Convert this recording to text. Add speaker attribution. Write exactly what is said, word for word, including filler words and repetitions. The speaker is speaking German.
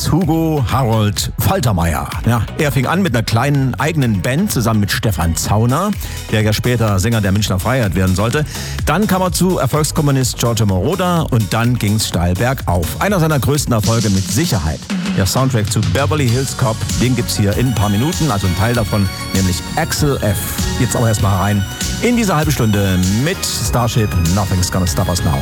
Speaker 1: Hugo Harold Faltermeier. Ja, er fing an mit einer kleinen eigenen Band zusammen mit Stefan Zauner, der ja später Sänger der Münchner Freiheit werden sollte. Dann kam er zu Erfolgskomponist Giorgio Moroder und dann ging's steil bergauf. Einer seiner größten Erfolge mit Sicherheit. Der Soundtrack zu Beverly Hills Cop, den gibt's hier in ein paar Minuten, also ein Teil davon, nämlich Axel F. Jetzt aber erstmal rein in diese halbe Stunde mit Starship Nothing's Gonna Stop Us Now.